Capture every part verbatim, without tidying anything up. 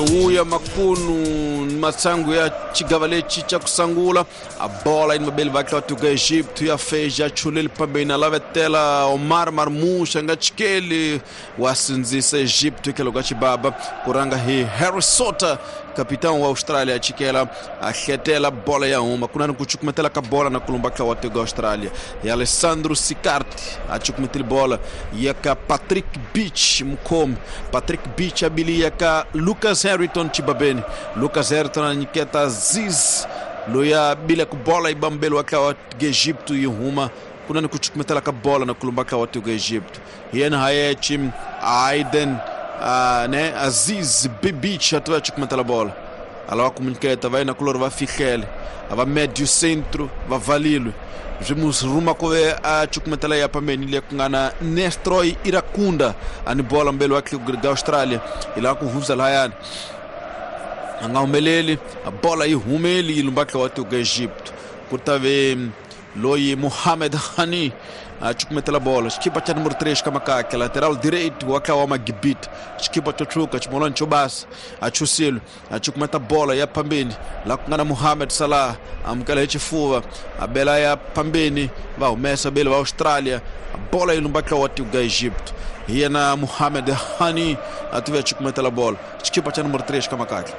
uya makunu matsangu ya chigavalechi cha kusangula a bola in mabel vakla tuga Egypt ya feja chulil pambena lavetela Omar Marmoush anga chikeli wasinzisa Egypt keloga chibaba kuranga hi Harry Sota kapitão wa Australia chikela akhetela bola ya uma kuna kuchukumetela ka bola na kulumbaka wa tuga Australia ya Alessandro Sicardi achukumetela bola ya ka Patrick Beach mkom Patrick Beach abilia ka Lucas Harrington chibabeni Lucas Harrington aniketa Ziz loya bila ku bola ibambelo akawa Egypt yuma kuna kuchukumetela ka bola na kulumbaka wa tuga Egypt yena hayechim Aiden Uh, né Aziz Beach atwa chukumetela bola alawa comunicata vai na color vai ficar vai médio centro vai valilo vamos ruma ko a chukumetela ya pameni ile kungana Nestroy Irakunda ani bola mbele wa ga Australia ila ku vuza layan anga umeleli a bola ihumeli ilumbaka watu ga Egypt kutave loyi Mohamed Hani achukumetela bola skipa cha número três kama kaka lateral direito wakawa magibit skipa chochuka chimolon chobas achusilo achukumeta bola ya pambeni la kungana Mohamed Salah amkala chifuva abela ya pambeni va umesa bela wa Australia bola ilumbaka watu ga Egypt hiena Mohamed Hani atuve achukumetela bola skipa cha número três kama kaka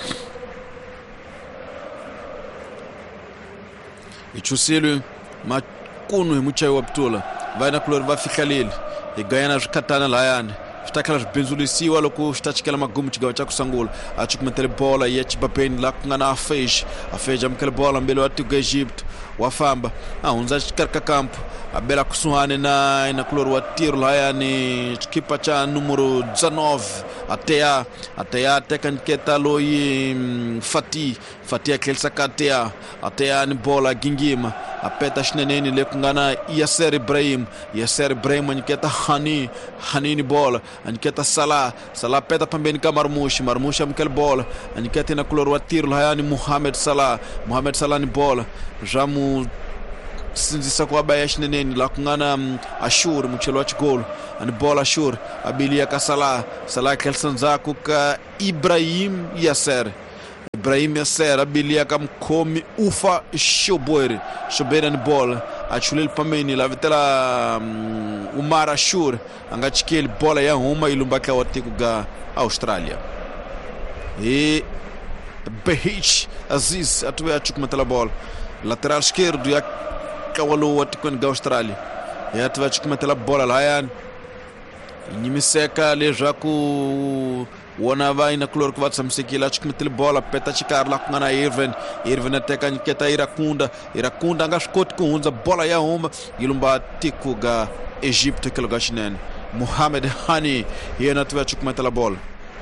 ichusilo ma kunu mucha waptula vai na klor vai ficar ali e ganha nas katana layan está aquelas benzulisiwa loko está chikela magumu chigawa cha kusangula achukumetele bola ya chibapeni la kungana afej afej amkele bola mbele wa tuga Egypt wafamba ah unza chikarka campo abela kusuhane na na klor wa tiro layani chikipa cha numero dezenove atea atea tekanketa loyi Fati Fati akelsa katea atea ni bola gingima apeta shneneni le kungana Yasser Ibrahim Yasser Ibrahim aniketa Hani Hani ni bola aniketa Salah Salah peta pambeni ka Marmoush Marmoush amkel bola aniketa na klor wa tiro layani Mohamed Salah Mohamed Salah ni bola jamu sinzisa kwa bayash neneni la kungana um, Ashur mchelo gol ani bola Ashur abilia ka Salah Salah kelsanza ka Ibrahim Yasser Ibrahim Yasser abilia ka mkomi Ufa Shobore Shobere ni bola achulil pameni la vitela um, Umar Ashur angachikeli bola ya huma ilumbaka watiku ga Australia e Behich Aziz atuwe achukumetela bola lateral esquerdo ya kawalo watikon ga Australia ya tuwa chukumetela bola layan nyimiseka le jaku wana vai na klor kwa tsamsekila chukumetela bola peta chikar la kungana Irvin Irvin ateka niketa Irakunda Irakunda ngashkot kuunza bola ya homa ilumba tiku ga Egypt keloga shinen Mohamed Hani yena tuwa chukumetela bola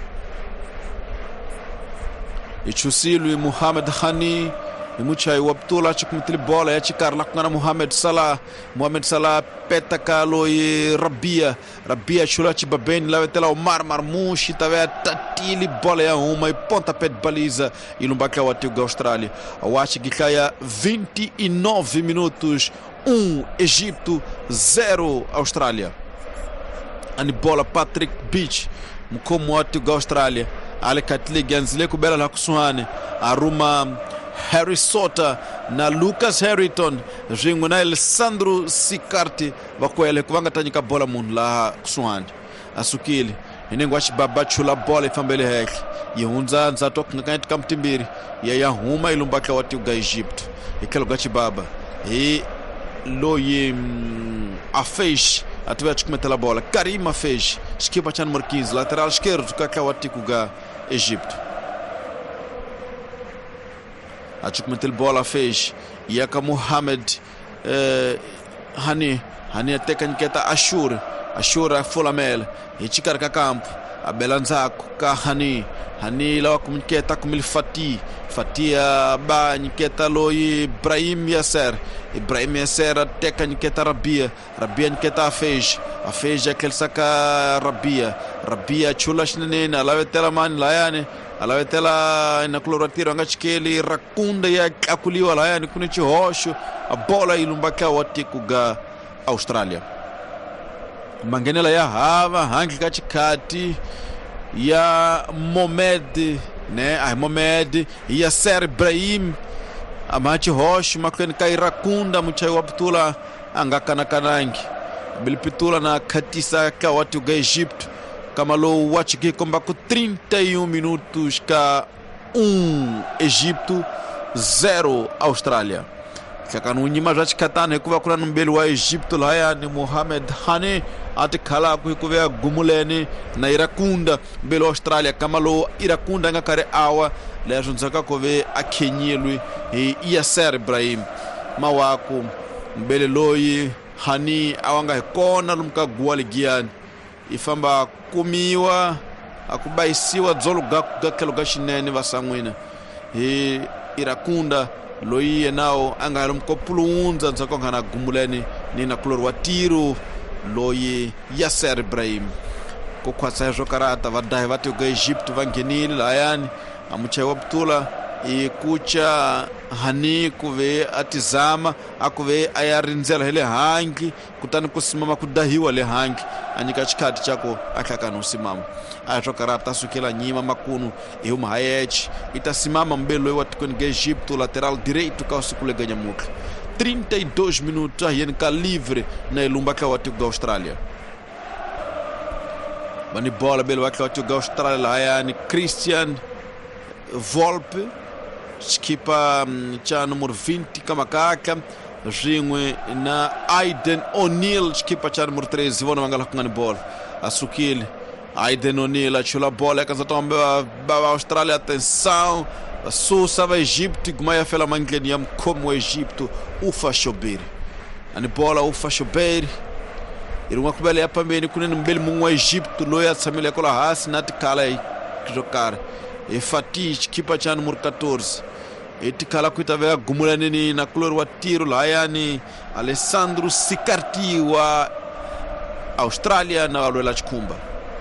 ichusilu Mohamed Hani mucha waptula chukumetela bola ya chikar la kungana Mohamed Salah Mohamed Salah peta kalo e Rabia Rabia chula chibabeni la vetela Omar Marmoush tava tatili bola ya uma e ponta pé de baliza ilumbaka watu ga Australia awachi gikaya vinte e nove minutos um Egito zero Australia ani bola Patrick Beach mkomo watu ga Australia ale katli ganzile kubela la kusuhane aruma Harry Sota na Lucas Harrington jingu na Alessandro Sicardi bakwele kuvanga tanyika bola mun la kusuhane asukili inengwashi baba chula bola ifambele heki yehunza nzato ngakanyiti kamtimbiri ya ya huma ilumbaka watu ga Egypt ikelogachi baba e loye Afej atuwe chukumetela bola Karim Afej skipa cha número quinze lateral esquerdo kaka watu ga Egypt achukumetela bola fez yaka Mohamed eh, Hani Hani ateka niketa Ashur Ashur Fulamel ichikar ka campo abelanzako ka Hani Hani la kumketa kumil Fati Fatia ba niketa loyi Ibrahim Yasser Ibrahim Yasser ateka niketa Rabia Rabia niketa Afej Afej akelsa ka Rabia Rabia chula shnene alavetela man layane alavetela ina kloratiro angachikeli Rakunda ya akuliwa layane kunichi hosho a bola ilumbaka watiku ga Australia mangenela ya hava hangi kachikati ya Mohamed né ai Mohamed Yasser Ibrahim amachi hosh makwen Irakunda mchai waptula angakana kanangi bilipitula na katisa ka watu ga Egypt kama lo wachiki komba ku trinta e um minutos ka um Egito zero Austrália kakanu nyima jati katane kuva kuna mbele wa Egypto la ya ni Mohamed Hani ati kala kuikuvea gumuleni na Irakunda mbele wa Australia kama lo Irakunda nga kare awa le junzaka kove akenyelwi e Yasser Ibrahim mawaku mbele loyi Hani awanga kona lumka gwali giani ifamba kumiwa akubaisiwa dzolu gakelo gashinene vasangwina e Irakunda loyi nao anga lumkopulunza nzako ngana gumuleni nina kulor watiro loyi Yasser Ibrahim kokwatsa jokarata vadai vatu ga Egypt vangenile layani amuchai waptula e kucha Hani kuve atizama akuve ayarinzela hele hangi kutani kusimama kudahiwa le hangi anyika chikati chako akakana usimama ajokarata sukela nyima makunu e uma hayechi itasimama mbelo wa tukoni ga Egypt lateral direito ka usikule ganha muka trinta e dois minutos yen ka livre na ilumba ka watu ga Austrália bani bola belo wa watu ga Austrália hayani Christian Volpe skipa cha número vinte kama kaka rimwe na Aiden O'Neill skipa cha número treze vona mangala kungani bola asukile Aiden O'Neill achula bola kaza tomba ba Austrália atenção susa va Egito gumaya fela mangeni yam como Egito ufa shobiri ani bola ufa shobiri iruma kubele ya pambeni kunene mbele mungu Egito loya tsamile kola hasi nati kala jokar e Fatih kipa cha número quatorze etikala kuitavea gumulani na kulor wa tiro layani Alessandro Sicarti wa Australia na walwela chikumba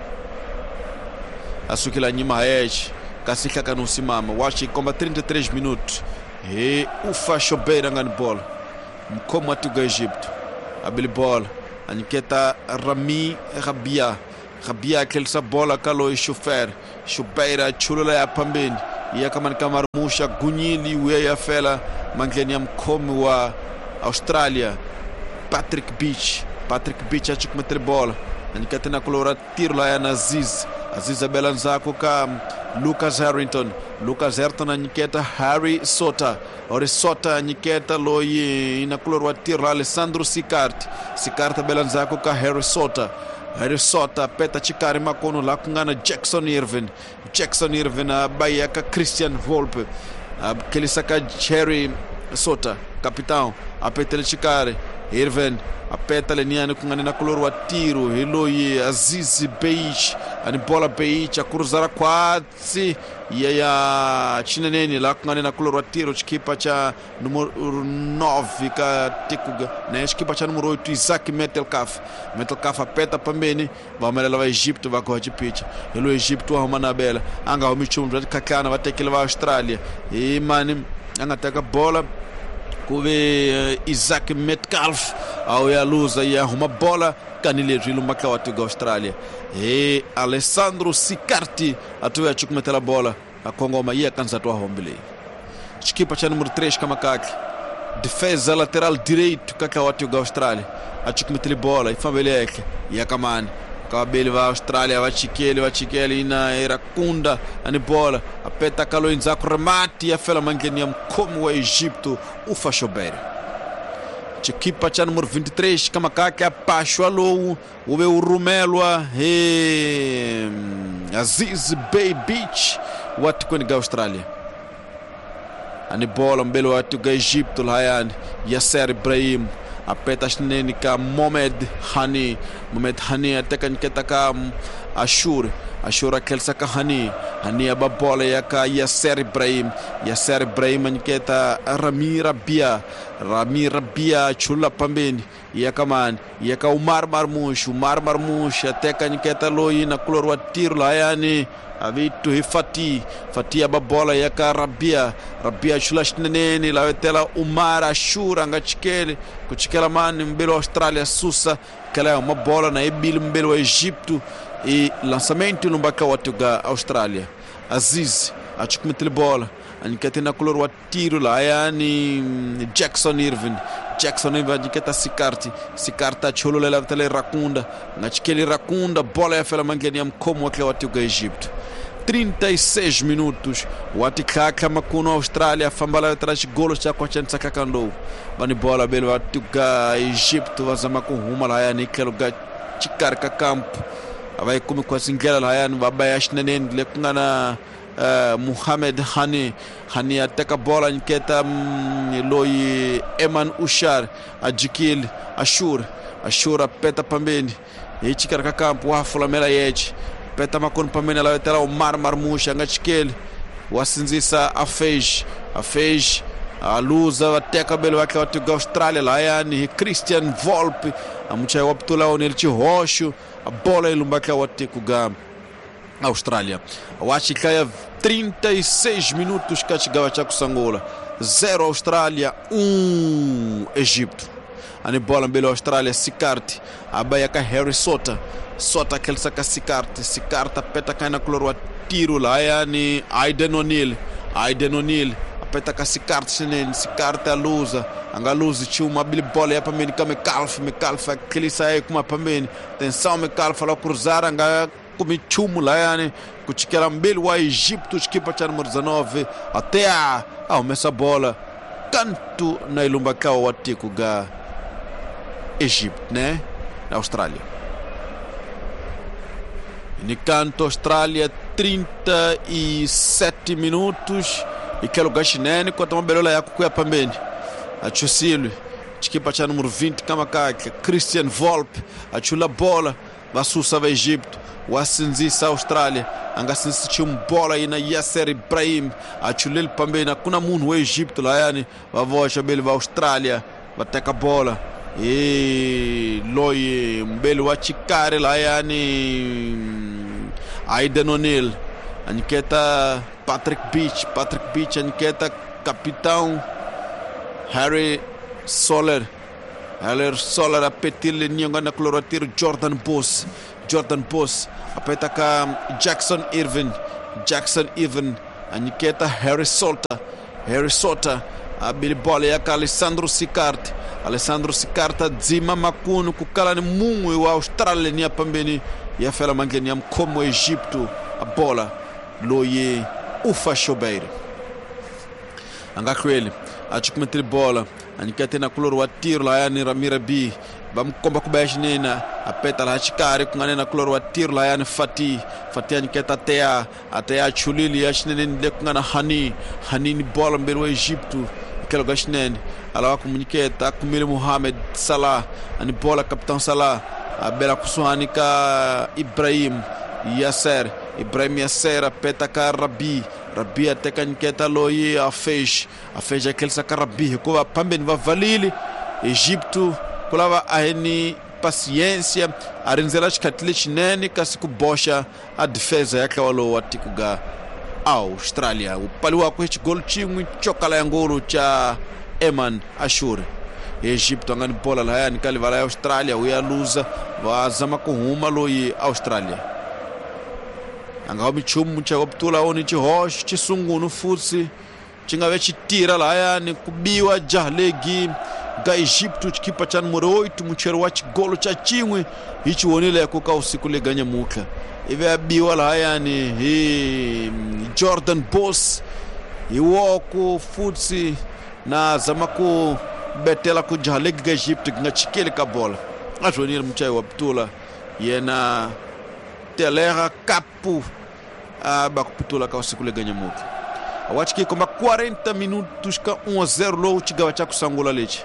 asukila nyima haechi kasika kanusimama wachi komba trinta e três minutos e ufa shobeira ngani bola mkomo atu ga Egypto abili bola aniketa Rami Rabia Rabia kelsa bola kalo e chofer chobeira chulula ya pambeni ya kama kama musha gunyili we ya fela mangeni ya mkomo wa Australia Patrick Beach Patrick Beach achikumetre bola aniketa na kolora tiro la ya Aziz Aziz Belanzako ka Lucas Harrington Lucas Harrington aniketa Harry Sota ore Sota aniketa loyi ina kolora tiro la Alessandro Sicarti Sicarti Belanzako ka Harry Sota Harry Sota peta chikari makono la kungana Jackson Irvin Jackson Irvin abaya ka Christian Volpe kelisaka Harry Sota capitão apetele chikari Irvin apeta leniani kungana na kolor wa tiro heloyi Aziz Beich ani bola Beich akuruzara kwatsi ya ya chineneni la kungana na kolor wa tiro chikipa cha numero nove ka tikuga na chikipa cha numero oito Isaac Metelkaf Metelkaf apeta pambeni vamelela va Egipto va correr pitch helo Egipto arruma na bela anga homichum kakana va tekela va Austrália e mani anga taka bola kuve Isaac Metcalf au ya luza ya uma bola kanile jilo maka watu ga Austrália e Alessandro Sicarti atuya chukumetela bola akongoma ya kanza twa hombele chikipa cha número três kama kaki defesa lateral direito kaka watu ga Austrália achukumetela bola ifambeleke ya kamani kabeli va Austrália va chikele va chikele ina Irakunda ani bola apeta kalo inzako remati ya fela mangeni ya mkomo wa Egipto ufa shobere chikipa cha número vinte e três kama kake apasho alo ube urumelwa he Aziz Bay Beach watu kwenye ga Austrália ani bola mbele watu ga Egipto hayani Yasser Ibrahim apeta shneni ka Mohamed Hani Mohamed Hani ateka niketa ka Ashur Ashura kelsa ka Hani Hani aba bola ya ka Yasser Ibrahim Yasser Ibrahim niketa Rami Rabia Rami Rabia chula pambeni ya kaman ya ka Umar Marmush Umar Marmush ateka niketa loyi na kulor wa tiro la yani avitu hifati Fati aba bola ya ka Rabia Rabia chula shneni la wetela Umar Ashura ngachikele kuchikela mani mbele wa Austrália susa kala uma bola na ebili mbele wa Egipto e lançamento lumbaka watuga Austrália. Aziz achukumetele bola anikete na color wa tiro la yani Jackson Irvin Jackson Irvin aniketa Sikarti Sikarta cholo la tele Rakunda ngachikeli Rakunda bola ya fela mangeni ya mkomo wake watuga Egito. trinta e seis minutos watikaka makuno Austrália fambala atrás golo cha kwa chansa kakando bani bola belo watuga Egito vazama kuhuma la yani keluga chikarka campo vai kumi kwa singela la yani babaya shnenen le kungana Uh, Muhammad Hani Hani ataka bola nketa mm, loyi Eman Ushar ajikil Ashur Ashur apeta pambeni hichi katika kampu wafula mela yechi peta makoni pambeni la wetela Omar Marmusha ngachikeli wasinzisa Afej Afej aluza wateka belo wake watu Australia la yani Christian Volpe amucha waptula onelchi hoshu a bola ilumbaka watu kuga Austrália. Wachikaya trinta e seis minutos kachigawa cha kusangola. zero Austrália, um Egito. Ani bola mbele Austrália Sikarti. Abaya ka Harry Sota. Sota kelsa ka Sikarti. Sikarta peta kaina kulorwa tiro la yani Aiden O'Neill. Aiden O'Neill apeta ka Sikarti sinen. Sikarti aluza. Angaluzi chuma bili bola ya pameni kama Kalf. Mekalfa kilisa ya kuma pameni. Tensão Mekalfa la cruzar anga kumichumu la yani kuchikela mbele wa Egito chikipa cha número dezenove até a aumessa bola canto na ilumbakao watiku ga Egito né na Austrália ni canto Austrália trinta e sete minutos e que lugar chinene quanto uma belola ya kuya pambeni achusilo chikipa cha número vinte kama kake Christian Volpe achula bola vasusa va Egito wasinzisa Austrália angasinzisa bola ina Yasser Ibrahim achulele pambeni kuna munhu wa Egito la yani vavosha bele va Austrália vateka bola e loye mbele wa chikare la yani Aiden O'Neill aniketa Patrick Beach Patrick Beach aniketa capitão Harry Soler Harry Soler apetile nyonga na clorotiro Jordan Boss Jordan Boss apeta ka Jackson Irvin Jackson Irvin aniketa Harry Sota Harry Sota abili bola ya Alessandro Sikarti Alessandro Sikarta dzima makuno kukala ni mungu wa Australia ni pambeni ya fela mangeni ya mkomo Egito a bola loye ufa shobeire angakweli achukumetri bola anikete na kulor wa tiro la yani Ramira B bamkomba kubashi nena apeta la chikare kungane na kulor wa tiro la yani Fati Fati aniketa tea atea chulili ya shinene le kungana Hani Hani ni bola mbele wa Egito kelo gashnene ala komuniketa kumile Mohamed Salah ani bola capitão Salah abela kusuhanika Ibrahim Yasser Ibrahim Yasser apeta ka Rabi Rabi ateka niketa loye Afej Afej aquele sakarabi ko pambeni va valili Egito kulava aheni paciência arinzela chikatile chinene kasiku bosha a defesa yake walo watikuga Austrália upaliwa kwa hichi gol chimwi chokala ya ngoro cha Eman Ashur Egito angani bola la yani kalivala ya Austrália uya luza wazama kuhuma loye Austrália anga michumu cha optula oni chihosh chisungunu futsi chingave chitira la yani kubiwa jahlegi ga Egito chikipa cha número oito muchero wa chigolo cha chimwe hichi wonile ya kuka usiku leganya muka ive abiwa la yani he Jordan Boss iwoko futsi na zamaku betela ku jahlegi ga Egito ngachikele ka bola atwonile mchai wa optula yena telera kapu aba kupitula ka usiku leganya muka awachiki koma quarenta minutos ka um a zero lo chigawa cha kusangula leche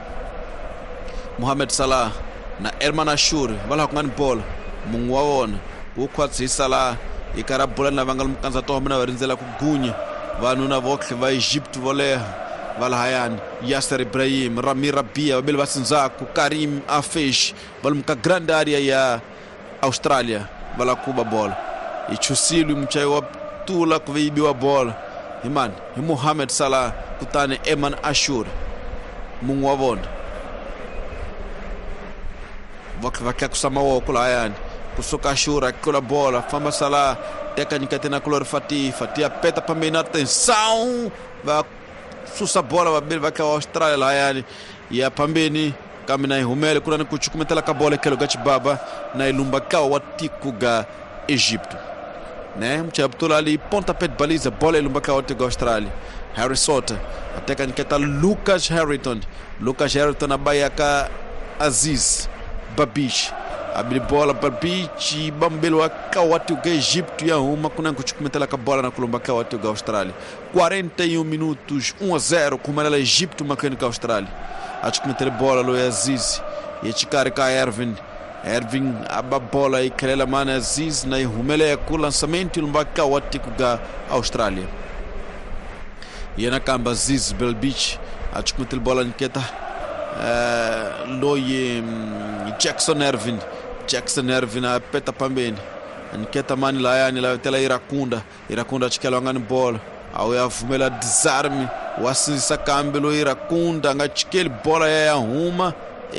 Mohamed Salah na Eman Ashur bala kungani bola mungu waona ukwatsi Salah ikara bola na vangal mkanza to mna warinzela kugunya vanu na vokhle va Egito voleha vala hayani Yasser Ibrahim Ramira Bia babel basinzaku Karim Afej vala mka grande area ya Austrália vala kuba bola ichusili mchai wa tula kuvibi wa bola iman Mohamed Salah kutane Eman Ashur mungu wavona vakha kusama woko la yani kusoka shura kula bola famba Salah teka nyikatena kulor Fati Fati apeta pambeni, atenção va susa bola va bel va ka Austrália lá yani ya pambeni kamina ihumele kuna ni kuchukumetela ka bola kelo gachi baba na ilumba ka watiku ga Egipto né mchabtula ali ponta pet baliza bola ilumba ka watiku Austrália. Harry Soter ateka niketa Lucas Harrington Lucas Harrington abaya ka Aziz Babish abili bola Babish bambelo ka watiku ga Egipto ya uma kuna kuchukumetela ka bola na kulumba ka watiku ga Austrália. quarenta e um minutos um a zero kumala Egipto makani ka Austrália. Acho que meter bola lo Aziz e chikari ka Ervin Ervin aba bola e kelela mana Aziz na humele ku lançamento lumbaka watiku ga Austrália. E na kamba Aziz Belbich acho que meter bola niketa uh, lo ye Jackson Ervin Jackson Ervin a peta pambeni niketa mani la yani la tela Irakunda Irakunda chikela ngani bola au ya vumela desarme wasisa kambelo Irakunda ngachikeli bola ya huma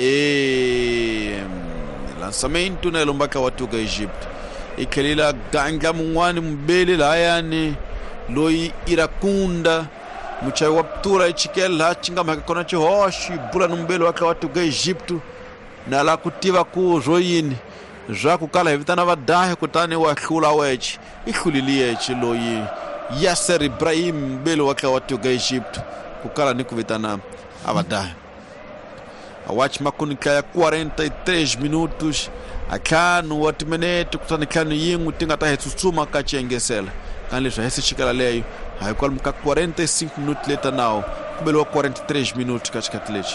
e lançamento na lumbaka watu ga Egipto ikelila ganga mwani mbele la yani loi Irakunda mucha waptura ichikeli la chinga makona chihoshi bula numbele waka watu ga Egipto na la kutiva ku royini já kukala evitana vadahe kutane wa khula wechi ikhulilie chiloi Yasser Ibrahim belo waka watu ga Egipto kukala ni kuvitana avadahe awachi makunika ya quarenta e três minutos akanu watu menete kutanikanu yingu tinga tahe tutsuma kachengesela kanlisha hesi chikala leyo haikuwa mka quarenta e cinco minutos leta nao kubelo wa quarenta e três minutos kachikatilechi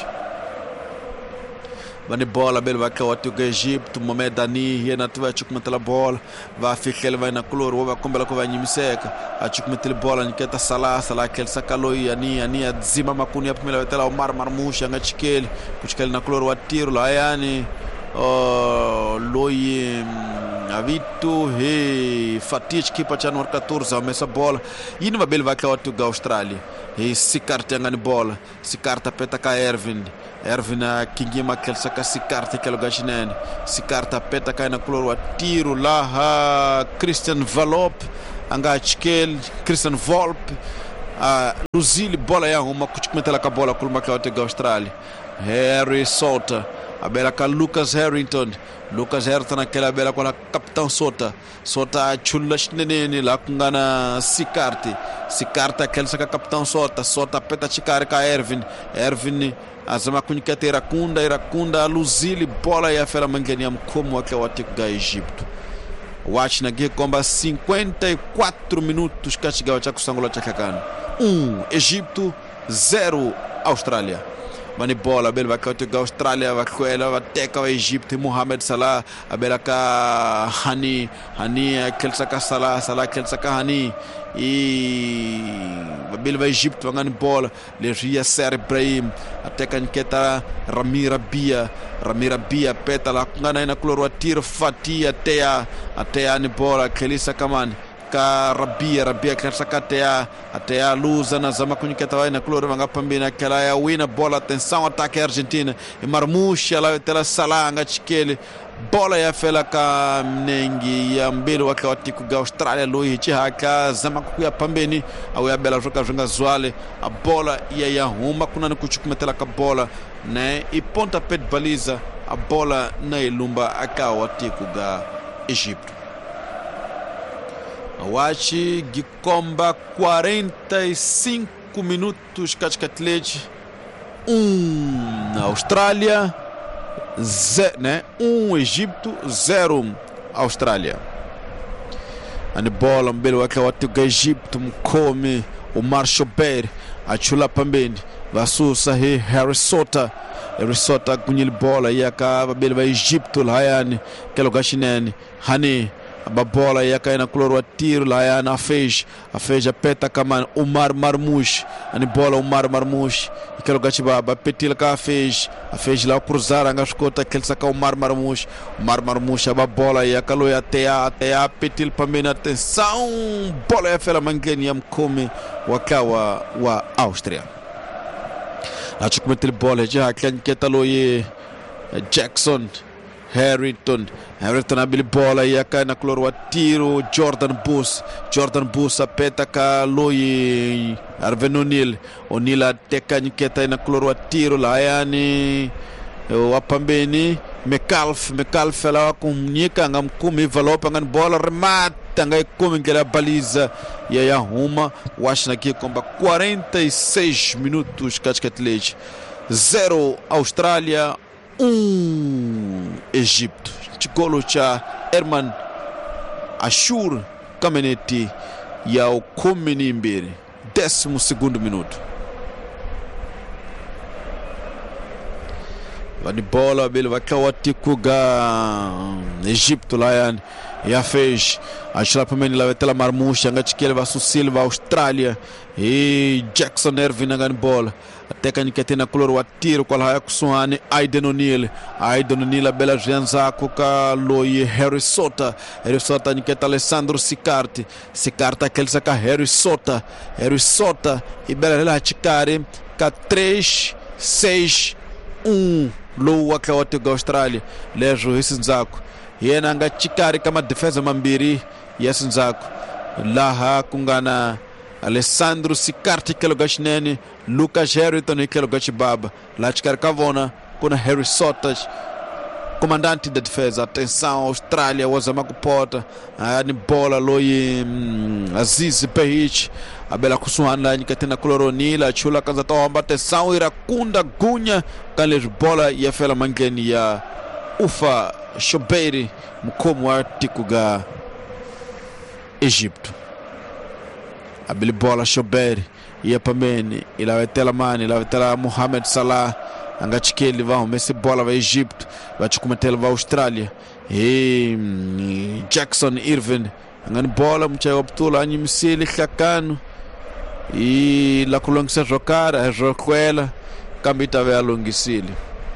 Vani bola belo vai watu ga Egipto Mohamed Ani yena tuva chukumetela bola va fikele vai na color va kombela ko vai nyimiseka achukumetela bola niketa Salah Salah kel sakaloi Ani Ani adzima makuni apimela tela Omar Marmoush ngachikeli kuchikeli na color wa tiro la yani oh loye avitu he Fatih kipa cha numero quatorze amesa bola yini va belo vai watu ga Austrália he sikarta ngani bola sikarta peta ka Ervin Ervin kingima kelsa ka sikarta kelo gashinene sikarta peta ka na kulor wa tiro la Christian Valop anga chikel Christian Volp a luzili bola ya uma kuchikumetela ka bola kulma ka watu ga Austrália. Harry Soter abela ka Lucas Harrington Lucas Harrington akela bela kwa Capitão Soter Soter chulash nenene la kungana sikarti sikarta kelsa ka Capitão Soter Soter peta chikari ka Ervin Ervin azama kuniketa Irakunda Irakunda luzili bola ya fera mangeni ya mkomo wake watiku ga Egipto. Watch na ge komba cinquenta e quatro minutos kachigawa cha kusangula cha kakano um Egipto zero Austrália. Mani bola belo vai watiku ga Austrália vakwela vateka wa Egipto Mohamed Salah abela ka Hani Hani kelsa ka Salah Salah kelsa ka Hani e belo vai Egipto ngani bola le Yasser Ibrahim ateka nketa Ramira Bia Ramira Bia peta la ngana ina kulor wa tiro Fati atea atea ni bola kelisa kamani ka Rabia Rabia kelsa ka atea atea luza na zama kuniketa wa ina kulor vanga pambina kala ya wina bola atenção ataque Argentina e Marmoush la tela Salah ngachikele bola ya fela ka mnengi ya mbelo wake watiku ga Austrália loyi chihaka zama kuya pambeni au ya bela joka jonga zwale a bola ya ya huma kuna nikuchukumetela ka bola ne e ponta pet baliza a bola na ilumba aka watiku ga Egipto. Awachi gikomba quarenta e cinco minutos katikatilechi um Austrália Ze, né? um Egipto, zero Austrália. Ani bola mbele wake watu ga Egipto mkome Omar Shober achula pambeni vasusa he Harry Soter Harry Soter kunyili bola yaka mbele wa Egipto hayani kelo gashineni Hani aba bola yaka ina kulor wa tiro la yana afej afej peta kama Omar Marmoush ani bola Omar Marmoush ikelo gachiba ba petila ka afej afej la cruzar anga skota kelsa ka Omar Marmoush Omar Marmoush aba bola yaka lo ya tea tea petil pamena atenção bola ya fela mangeni ya mkome wakawa wa Austria achukumetel bola ja kan ketalo ye Jackson Harrington. Harrington abili bola yaka na kulor wa tiro Jordan Bus. Jordan Bus apeta ka loyi Arven O'Neal. O'Neal ateka nyiketa na kulor wa tiro layani wapambeni Mekalf. Mekalf ala kumnyika ngam kumi valopa ngan bola remata ngai kumi ngela baliza ya ya huma washna aqui komba quarenta e seis minutos katika Atleti. zero Austrália, um Egito. Chikolo cha Herman Ashur Kameneti ya kumi na mbili, décimo segundo minuto. Vani bola bele wakawati kuga Egito lá yani ya fez achila pameni la vetela marmusha ngachikele vasu Silva Austrália e Jackson Irvine ngani bola ateka niketena kulor wa tiro kwa haya kusuhani Aiden O'Neal. Aiden O'Neal bela jenza kuka loyi Harry Sota. Harry Sota niketa Alessandro Sicarti. Sicarti aquele ka Harry Sota. Harry Sota e bela la chikari ka três seis um lo wakawati ga Austrália lejo hisinzako yena nga chikari kama defensa mambiri yasinzako laha kungana Alessandro Sicarti kelo gashneni Lucas Harrington kelo gashibaba la chikari kavona kuna Harry Sota comandante da defesa. Atenção, Austrália wazama kupota ni bola loyi mm, Aziz Behich abela kusuhana nikatena O'Neal chula kanza toamba. Atenção, irakunda gunya kale bola ya fela mangeni ya Ufa Shoberi mkomo wa tikuga Egito. Abili bola Shoberi ya pameni ila wetela mani ila wetela Mohamed Salah angachikeli vão messe bola va Egito va chikumetela va Austrália e Jackson Irvine angani bola mchai optula anyi misili kakano e la kulongisa jokara jokwela kambita ve alongisili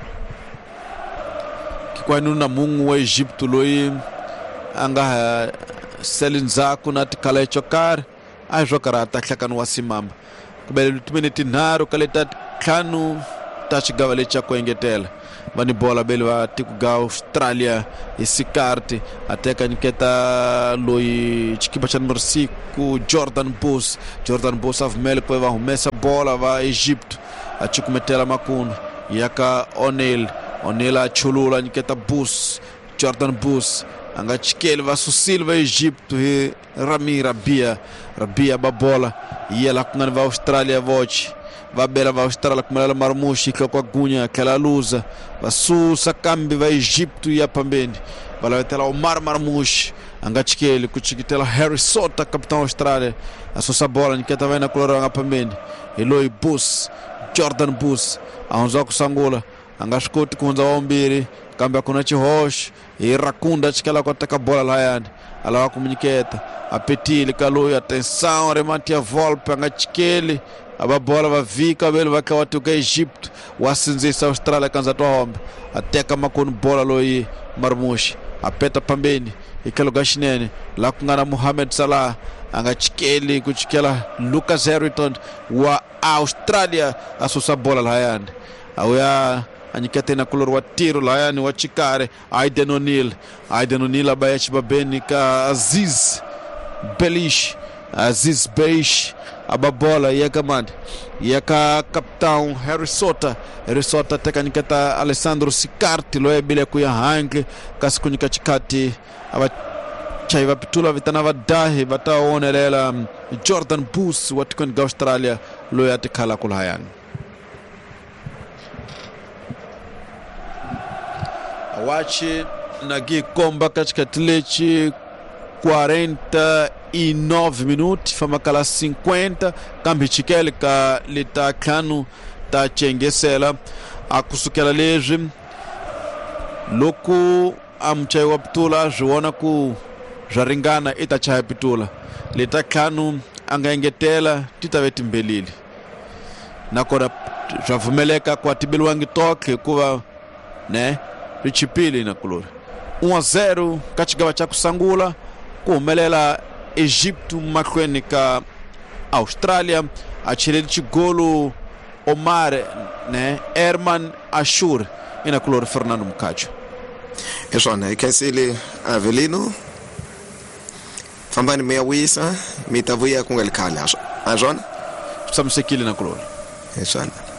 kikwanu na mungu wa Egito loyi anga selinzaku na tikala chokar a jokara ataklakanu wasimamba kubele tumeneti naro kaleta kanu tachi gavale cha kuengetela vani bola bele va tikuga Austrália esse karte ateka niketa loyi chikipa cha Norsiku Jordan Bus. Jordan Bus avmele kwa va mesa bola va Egito achikumetela makuno yaka O'Neal. O'Neal achulula niketa Bus. Jordan Bus anga chikele va Silva Egito e Rami Rabia. Rabia ba bola yela kungana va Austrália voce va bela va Austrália kumela marmushi kwa kwa gunya kala luza va susa kambi va Egito ya pambeni vala vetela Omar Marmush anga chikele kuchikitela Harry Sota capitão Austrália asusa bola niketa vai na kulora anga pambeni Eloy Bus. Jordan Bus aonza kusangula anga shkoti kunza ombiri kamba kuna chihosh irakunda chikela kwa taka bola layani ala kuminiketa apetile kaloya. Atenção, remate a volpe anga chikele aba bola va vika bele vakawatuka Egito wasinzisa Austrália kanza tohomba ateka makunu bola loyi Marmush apeta pambeni ikelo gashinene la kungana Mohamed Salah anga chikeli kuchikela Lucas Harrington wa Austrália asusa bola layani awya anyikete na kulor wa tiro layani wa chikare Aiden O'Neal. Aiden O'Neal abayachi babeni ka Aziz Belish. Aziz Beish ababola yaka man yaka capitão Harry Sota. Harry Sota teka niketa Alessandro Sicarti loye bile kuya hangle kasikunika chikati aba chaiva pitula vitana vadahi vataonelela Jordan Bus watikoni ga Australia loye atikala kulhayani awachi nagi komba katika Atleti quarenta e nove minutos fama kala cinquenta kambi chikele ka lita kanu ta chengesela akusukela leje loku amchai waptula juona ku jaringana itachai pitula lita kanu angaengetela titaveti mbelili nakora javumeleka kwa tibilwangi toke kuva ne richipili na kulura um a zero kachigawa cha kusangula kumelela Egito makwenika Austrália achireli chigolo Omar né Herman Ashur ina kulura Fernando Mukacho. Eswona ikensili Avelino fambani meya wisa mitavuya kungalikhala aswona Samsekile na kulole. eswona